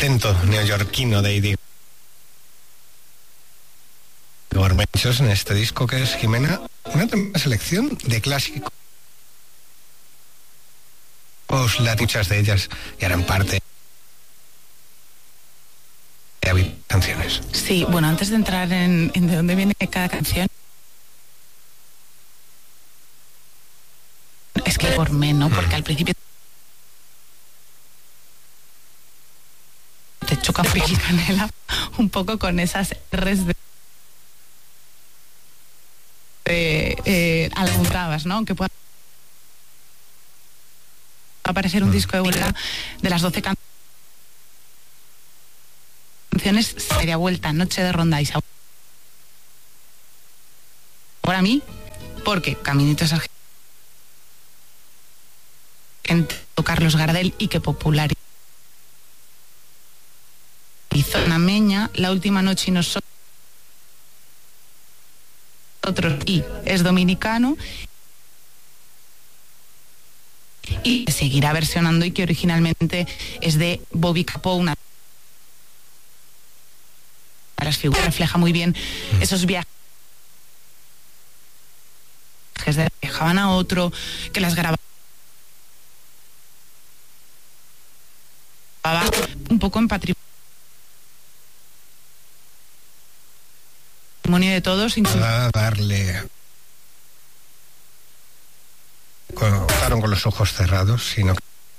intento neoyorquino de Igor Menchos en este disco que es Jimena, una selección de clásicos. Muchas de ellas ya eran parte de canciones. Sí, bueno, antes de entrar en de dónde viene cada canción, es que por menos, porque al principio te choca piel canela un poco con esas R's de algunas, ¿no? Aunque pueda aparecer un disco de vuelta de las 12 canciones, sería vuelta Noche de Ronda y Ahora a mí, porque Caminitos Argentinos, Carlos Gardel, y que popularizó una meña, La Última Noche y Nosotros, y es dominicano y seguirá versionando, y que originalmente es de Bobby Capó, una de las figuras, refleja muy bien esos viajes de viajaban a otro, que las grababa un poco en patrimonio de todos, a darle contaron con los ojos cerrados, sino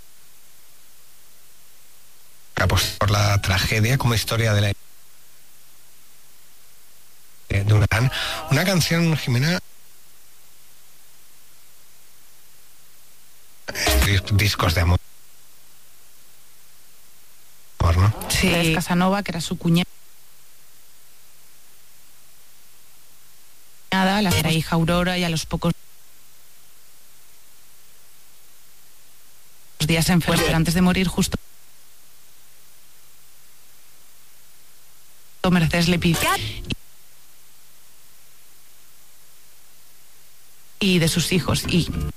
que apostó por la tragedia como historia de una canción, Jimena, discos de amor, ¿no? Sí, es Casanova, que era su cuñada, la era hija Aurora, y a los pocos días se enfermó, pero antes de morir justo Mercedes le pidió y de sus hijos, y